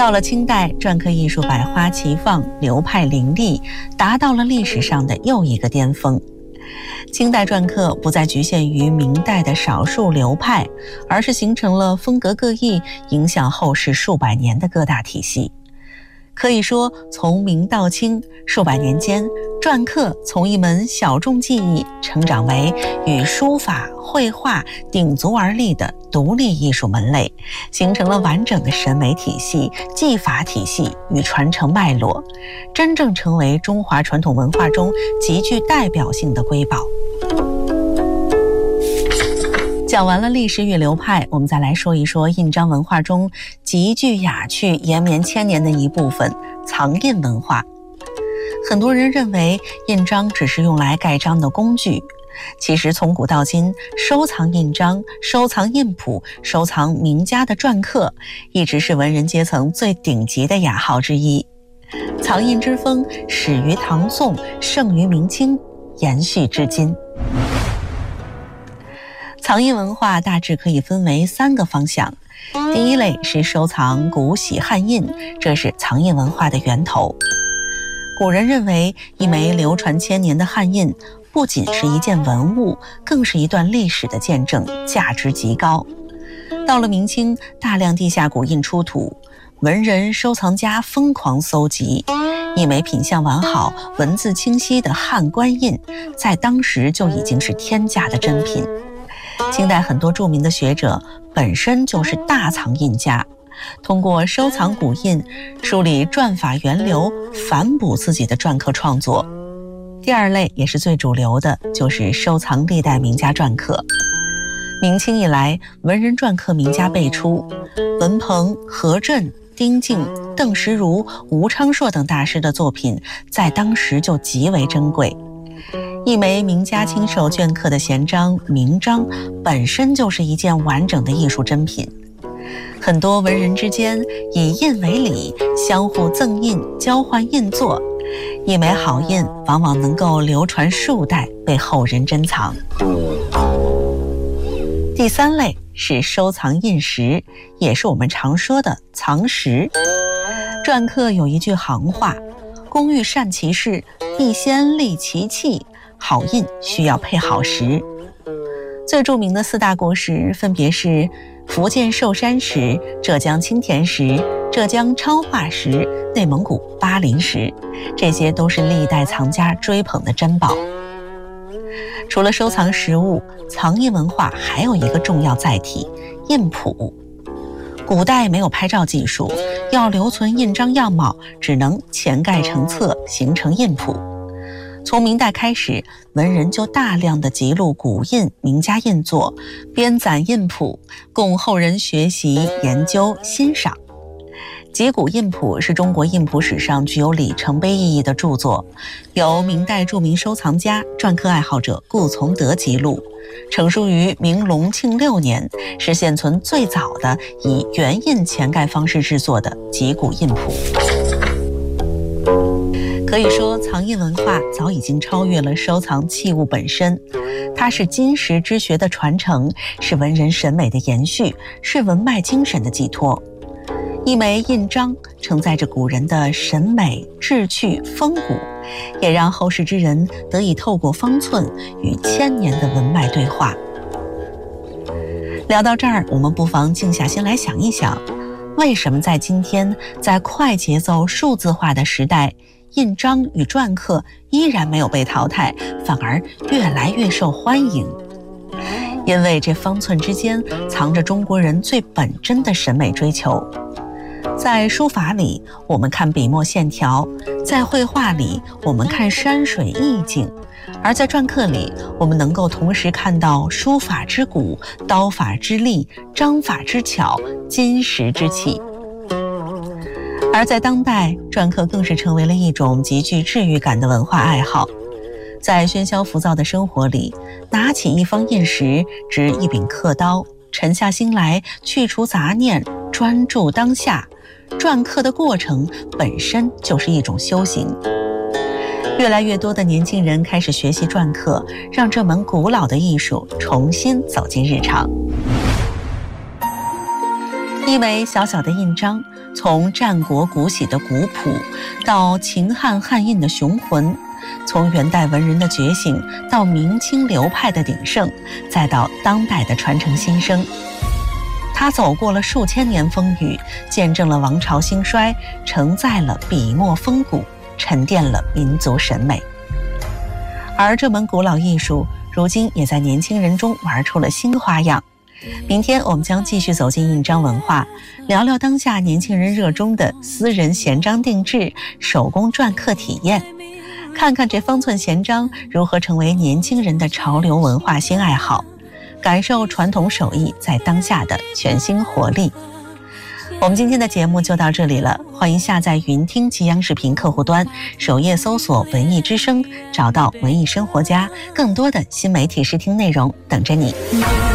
到了清代，篆刻艺术百花齐放，流派林立，达到了历史上的又一个巅峰。清代篆刻不再局限于明代的少数流派，而是形成了风格各异、影响后世数百年的各大体系。可以说，从明到清数百年间，篆刻从一门小众技艺成长为与书法、绘画鼎足而立的独立艺术门类，形成了完整的审美体系、技法体系与传承脉络，真正成为中华传统文化中极具代表性的瑰宝。讲完了历史与流派，我们再来说一说印章文化中极具雅趣、延绵千年的一部分——藏印文化。很多人认为印章只是用来盖章的工具，其实从古到今，收藏印章、收藏印谱、收藏名家的篆刻，一直是文人阶层最顶级的雅号之一。藏印之风始于唐宋，盛于明清，延续至今。藏印文化大致可以分为3个方向。第一类是收藏古玺汉印，这是藏印文化的源头。古人认为，一枚流传千年的汉印不仅是一件文物，更是一段历史的见证，价值极高。到了明清，大量地下古印出土，文人收藏家疯狂搜集，一枚品相完好、文字清晰的汉官印，在当时就已经是天价的珍品。清代很多著名的学者本身就是大藏印家，通过收藏古印，梳理篆法源流，反哺自己的篆刻创作。第二类也是最主流的，就是收藏历代名家篆刻。明清以来，文人篆刻名家辈出，文鹏、何震、丁敬、邓石如、吴昌硕等大师的作品在当时就极为珍贵。一枚名家亲手镌刻的闲章、名章，本身就是一件完整的艺术珍品。很多文人之间以印为礼，相互赠印，交换印作，一枚好印往往能够流传数代，被后人珍藏。第3类是收藏印石，也是我们常说的藏石。篆刻有一句行话：工欲善其事，必先利其器。好印需要配好石。最著名的4大国石分别是福建寿山石、浙江青田石、浙江昌化石、内蒙古巴林石，这些都是历代藏家追捧的珍宝。除了收藏实物，藏印文化还有一个重要载体——印谱。古代没有拍照技术，要留存印章样貌，只能前盖成册，形成印谱。从明代开始，文人就大量的辑录古印、名家印作，编纂印谱，供后人学习、研究、欣赏。集古印谱是中国印谱史上具有里程碑意义的著作，由明代著名收藏家、篆刻爱好者顾从德辑录，成书于明隆庆6年，是现存最早的以原印前盖方式制作的集古印谱。可以说，藏印文化早已经超越了收藏器物本身，它是金石之学的传承，是文人审美的延续，是文脉精神的寄托。一枚印章承载着古人的审美、志趣、风骨，也让后世之人得以透过方寸与千年的文脉对话。聊到这儿，我们不妨静下心来想一想，为什么在今天，在快节奏数字化的时代，印章与篆刻依然没有被淘汰，反而越来越受欢迎？因为这方寸之间藏着中国人最本真的审美追求。在书法里，我们看笔墨线条；在绘画里，我们看山水意境；而在篆刻里，我们能够同时看到书法之骨、刀法之力、章法之巧、金石之气。而在当代，篆刻更是成为了一种极具治愈感的文化爱好。在喧嚣浮躁的生活里，拿起一方印石，执一柄刻刀，沉下心来，去除杂念，专注当下。篆刻的过程本身就是一种修行。越来越多的年轻人开始学习篆刻，让这门古老的艺术重新走进日常。 一枚小小的印章，从战国古玺的古朴到秦汉汉印的雄浑，从元代文人的觉醒到明清流派的鼎盛，再到当代的传承新生。他走过了数千年风雨，见证了王朝兴衰，承载了笔墨风骨，沉淀了民族审美。而这门古老艺术，如今也在年轻人中玩出了新花样。明天我们将继续走进印章文化，聊聊当下年轻人热衷的私人闲章定制、手工篆刻体验，看看这方寸闲章如何成为年轻人的潮流文化新爱好，感受传统手艺在当下的全新活力。我们今天的节目就到这里了，欢迎下载云听其央视频客户端，首页搜索文艺之声，找到文艺生活家，更多的新媒体视听内容等着你。